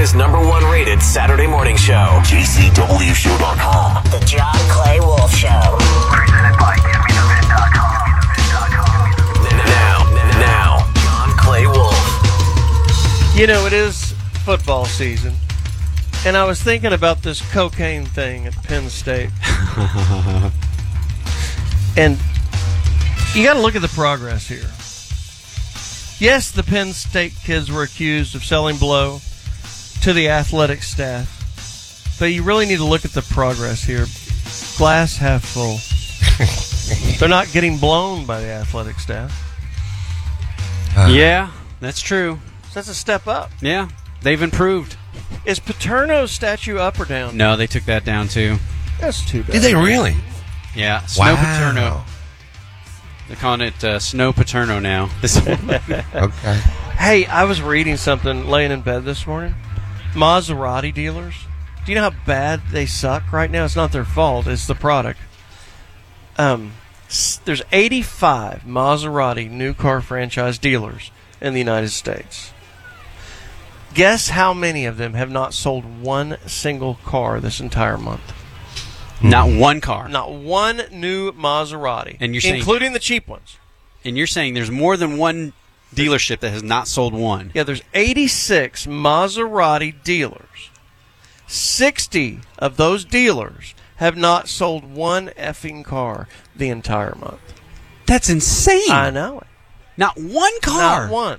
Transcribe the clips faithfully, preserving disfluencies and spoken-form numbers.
America's number one rated Saturday morning show. J C W show dot com. The John Clay Wolf Show. Presented by Give Me The Vin dot com. Now, now, John Clay Wolf. You know, it is football season, and I was thinking about this cocaine thing at Penn State. And you got to look at the progress here. Yes, the Penn State kids were accused of selling blow to the athletic staff, but you really need to look at the progress here. Glass half full. They're not getting blown by the athletic staff. Uh, yeah, that's true. So that's a step up. Yeah, they've improved. Is Paterno's statue up or down? No, they took that down too. That's too bad. Did they really? Yeah, Snow Wow. Paterno. They're calling it uh, Snow Paterno now. Okay. Hey, I was reading something laying in bed this morning. Maserati dealers. Do you know how bad they suck right now? It's not their fault. It's the product. Um, s- there's eighty-five Maserati new car franchise dealers in the United States. Guess how many of them have not sold one single car this entire month? Not one car. Not one new Maserati, And you're saying- including the cheap ones. And you're saying there's more than one dealership that has not sold one. Yeah, there's eighty-six Maserati dealers. sixty of those dealers have not sold one effing car the entire month. That's insane. I know it. Not one car. Not one.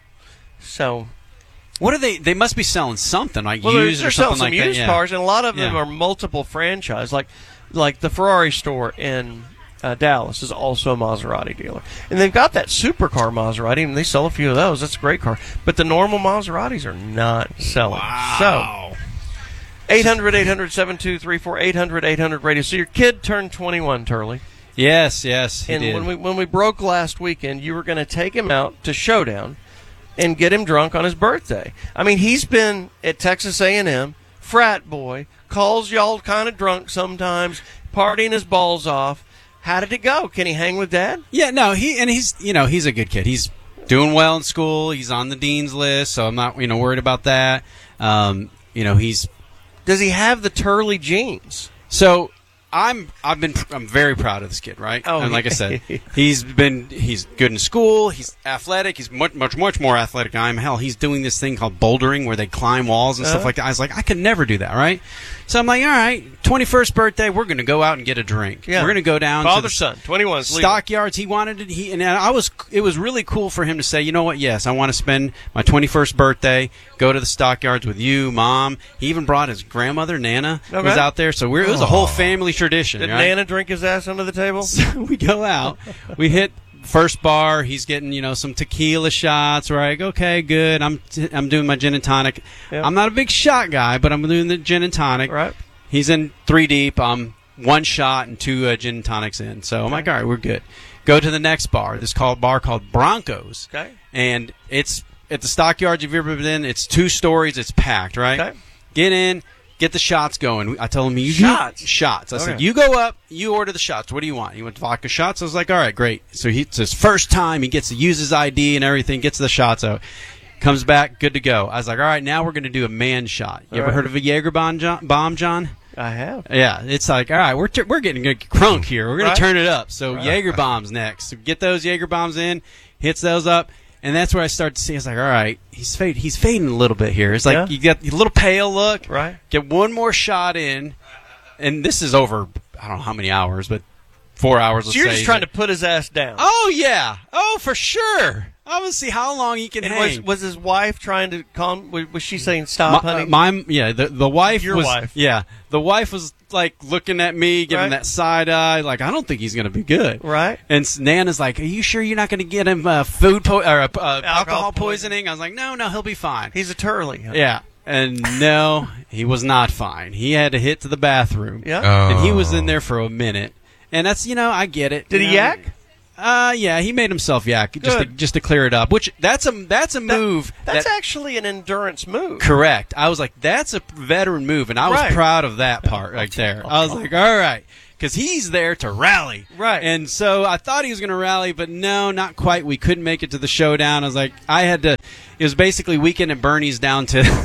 So, What are they? They must be selling something like well, they're, used they're or selling something some like used that. Yeah. cars, and a lot of them Yeah. are multiple franchise. Like, like the Ferrari store in uh, Dallas is also a Maserati dealer, and they've got that supercar Maserati, and they sell a few of those. That's a great car, but the normal Maseratis are not selling. Wow. So, eight hundred, eight hundred, seven two three four, eight hundred, eight hundred radio. So your kid turned twenty-one, Turley. Yes, yes, he And did. when we when we broke last weekend, you were going to take him out to Showdown and get him drunk on his birthday. I mean, he's been at Texas A and M, frat boy, calls y'all kind of drunk sometimes, partying his balls off. How did it go? Can he hang with Dad? Yeah, no, he and he's you know he's a good kid. He's doing well in school. He's on the dean's list, so I'm not you know worried about that. Um, you know he's Does he have the Turley genes? so. I'm I've been I'm very proud of this kid, right? Oh, and like I said, he's been he's good in school. He's athletic. He's much much much more athletic than I am. Hell, he's doing this thing called bouldering where they climb walls and Uh-huh. stuff like that. I was like, I could never do that, right? So I'm like, all right, twenty-first birthday, we're going to go out and get a drink. Yeah. We're going to go down Father to the son, twenty-one. Stockyards. He wanted it. He and I was. It was really cool for him to say, you know what? Yes, I want to spend my twenty-first birthday. Go to the Stockyards with you, Mom. He even brought his grandmother, Nana, Okay. was out there. So we're, it was a whole family tradition. Did right? Nana drink his ass under the table? So we go out. We hit first bar. He's getting you know some tequila shots. We're like, okay, good. I'm t- I'm doing my gin and tonic. Yeah. I'm not a big shot guy, but I'm doing the gin and tonic. Right. He's in three deep. I'm one shot and two uh, gin and tonics in. So I'm like, all right, we're good. Go to the next bar. This called bar called Broncos. Okay. And it's at the Stockyards. If you've ever been in, it's two stories. It's packed, right? Okay. Get in. Get the shots going. I told him, you Shots? shots. I said, Okay. you go up, you order the shots. What do you want? He went vodka shots. I was like, all right, great. So he, it's his first time. He gets to use his I D and everything, gets the shots out. Comes back, good to go. I was like, all right, now we're going to do a man shot. You All ever right. heard of a Jaeger bomb, John? Bomb, John? I have. Yeah, it's like, all right, we're t- we're getting good crunk here. We're going Right. to turn it up. So Right. Jaeger bombs next. So get those Jaeger bombs in, hits those up. And that's where I start to see. I was like, all right, he's fade, he's fading a little bit here. It's like Yeah. you got a little pale look. Right. Get one more shot in, and this is over. I don't know how many hours, but four hours. So Let's you're say. just trying to put his ass down. Oh yeah. Oh for sure. I want to see how long he can And hang. was, was his wife trying to calm? Was, was she saying stop, my, honey? uh, my yeah, the the wife Your was wife. yeah, the wife was like looking at me, giving Right. that side eye, like I don't think he's gonna be good. Right. And s- Nana's like, "Are you sure you're not gonna get him uh, food po- or uh, uh, alcohol, poisoning. poisoning?" I was like, "No, no, he'll be fine." He's a Turley. huh? Yeah, and no, he was not fine. He had to hit to the bathroom. Yeah. Oh. And he was in there for a minute, and that's you know I get it. Did you he know? yak? Uh, yeah, he made himself yak just to, Good. just to clear it up. Which that's a that's a move. That's that, actually an endurance move. Correct. I was like, that's a veteran move, and I was Right. proud of that part right there. I was like, all right, because he's there to rally. Right. And so I thought he was going to rally, but no, not quite. We couldn't make it to the showdown. I was like, I had to. It was basically Weekend at Bernie's down to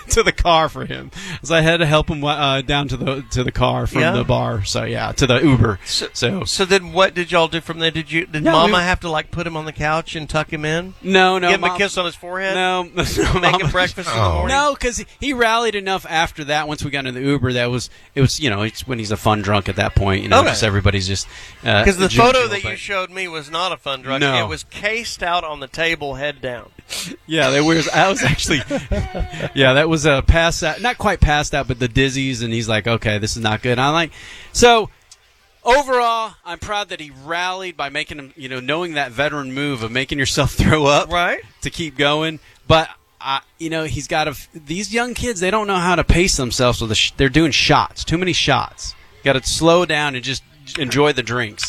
to the car for him. So I had to help him uh, down to the to the car from Yeah. the bar. So yeah, to the Uber. So, So so then what did y'all do from there? Did you did No, Mama we- have to like put him on the couch and tuck him in? no, no, Give him Mom- a kiss on his forehead? No, no, Make Mama- him breakfast in the Oh. morning? No, because he rallied enough after that. Once we got into the Uber, that was it was you know it's when he's a fun drunk at that point. You know, Okay. just everybody's just uh, Because the jovial, photo that you but- showed me was not a fun drunk. No. It was cased out on the table, head down. Yeah, that was I was actually yeah, that was a pass out, not quite past out, but the dizzies, and he's like, okay, this is not good. I'm like, so overall, I'm proud that he rallied by making him, you know, knowing that veteran move of making yourself throw up Right. to keep going, but. I, you know, he's got to. These young kids, they don't know how to pace themselves. With the sh- they're doing shots, too many shots. Got to slow down and just enjoy the drinks.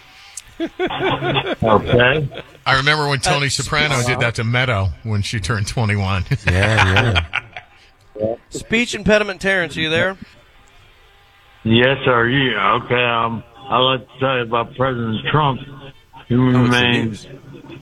Okay. I remember when Tony Soprano did that to Meadow when she turned twenty-one. Yeah, yeah. Speech impediment Terrence, are you there? Yes, sir. Yeah. Okay. Um, I'd like to tell you about President Trump. He Oh, it's the remains. news.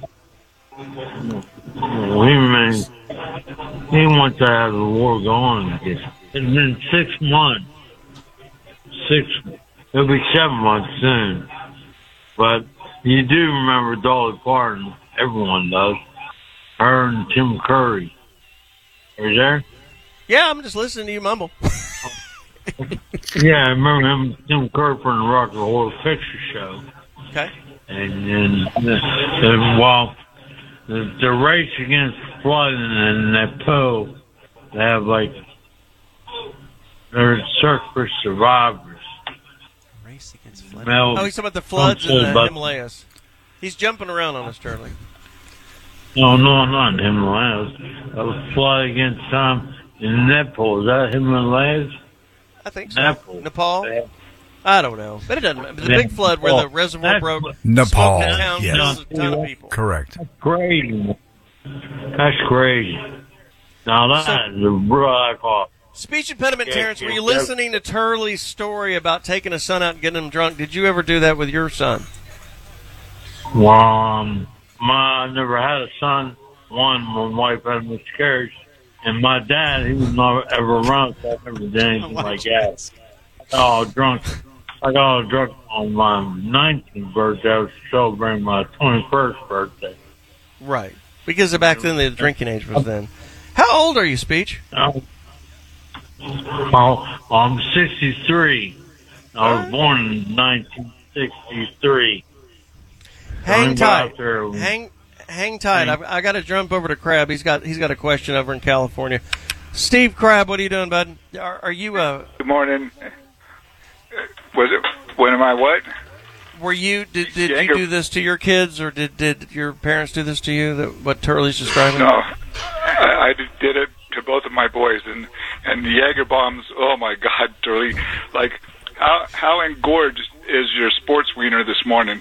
He remains. He wants to have the war going. It's been six months. Six. It'll be seven months soon. But you do remember Dolly Parton. Everyone does. Her and Tim Curry. Are you there? Yeah, I'm just listening to you mumble. Yeah, I remember him, and Tim Curry from the Rock and Horror Picture Show. Okay. And then, the, the, well, the, the race against flooding and that Poe, they have like, they're search for survivors. Race against flood. Mel, Oh, he's talking about the floods in Trump the said about- Himalayas. He's jumping around on us, Charlie. No, no, not in Himalayas. That was flood against time in Nepal. Is that Himalayas? I think so. Nepal. Nepal? Yeah. I don't know. But it doesn't matter. The Yeah. big flood where the Oh, reservoir that's broke. what- Nepal. smoked the town, Yes. killed a ton of people. Correct. Crazy. That's crazy. Now that is a real call. Speech impediment, Yeah, Terrence, were you yeah. listening to Turley's story about taking his son out and getting him drunk? Did you ever do that with your son? Well, um, my, I never had a son. One, my wife had a miscarriage. And my dad, he was not ever around, so I never did anything like that. I got all drunk. I got all drunk on my nineteenth birthday. I was celebrating my twenty-first birthday. Right. Because back then the drinking age was then. How old are you, Speech? Oh, oh, I'm sixty-three. I was born in nineteen sixty-three. Hang I'm tight. out there. Hang hang tight. I've, I got to jump over to Crab. He's got he's got a question over in California. Steve Crab, what are you doing, bud? Are, are you uh Good morning. Was it? When am I what? were you did did you Younger- do this to your kids or did did your parents do this to you? That what Turley's describing? No, I, I did it to both of my boys, and and the Jaeger bombs. Oh my God, Turley! Like how how engorged is your sports wiener this morning?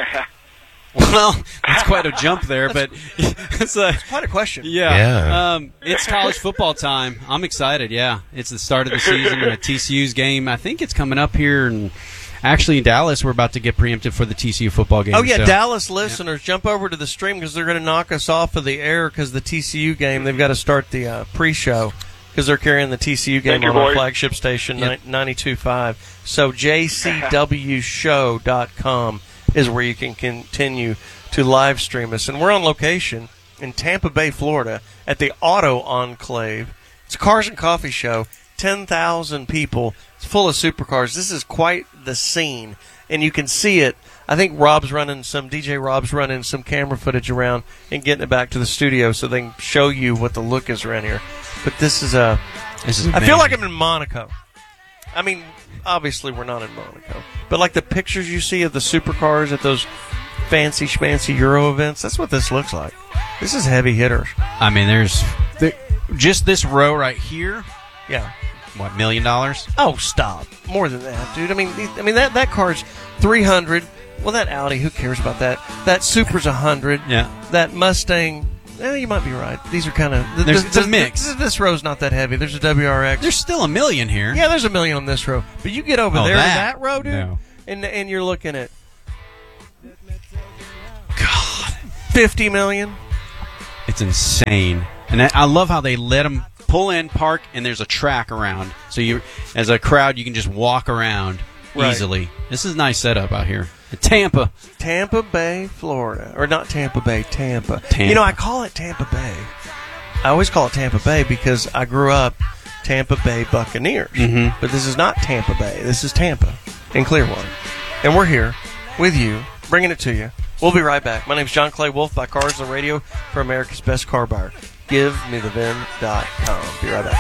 Well, that's quite a jump there, but it's a Quite a question. yeah. Yeah. Um, it's college football time. I'm excited. Yeah, it's the start of the season. Uh, T C U's game. I think it's coming up here, and actually in Dallas, we're about to get preempted for the T C U football game. Oh yeah, so- Dallas listeners, jump over to the stream because they're going to knock us off of the air because the T C U game. They've got to start the uh, pre-show because they're carrying the T C U game Thank you, on our boys. flagship station Yep. ninety-two point five. So j c w show dot com is where you can continue to live stream us, and we're on location in Tampa Bay, Florida, at the Auto Enclave. It's a cars and coffee show. ten thousand people. It's full of supercars. This is quite the scene, and you can see it. I think Rob's running some, D J Rob's running some camera footage around and getting it back to the studio so they can show you what the look is around here. But this is a, This is I feel amazing. like I'm in Monaco. I mean, obviously we're not in Monaco, but like the pictures you see of the supercars at those fancy schmancy Euro events, that's what this looks like. This is heavy hitters. I mean, there's there, just this row right here. Yeah. What, million dollars? Oh, stop! More than that, dude. I mean, I mean that that car's three hundred. Well, that Audi, who cares about that? That Supra's a hundred. Yeah. That Mustang. Eh, you might be right. These are kind of. There's- it's a mix. This, this row's not that heavy. There's a W R X. There's still a million here. yeah, there's a million on this row. But you get over Oh, there that? to that row, dude, No. and and you're looking at God, fifty million. It's insane. And I, I love how they let them pull in, park, and there's a track around. So you, as a crowd, you can just walk around Right. easily. This is a nice setup out here. In Tampa. Tampa Bay, Florida. Or not Tampa Bay, Tampa. Tampa. You know, I call it Tampa Bay. I always call it Tampa Bay because I grew up Tampa Bay Buccaneers. Mhm. But this is not Tampa Bay. This is Tampa in Clearwater. And we're here with you, bringing it to you. We'll be right back. My name's John Clay Wolf by Cars on the Radio for America's Best Car Buyer. Give me the V I N dot com. Be right back.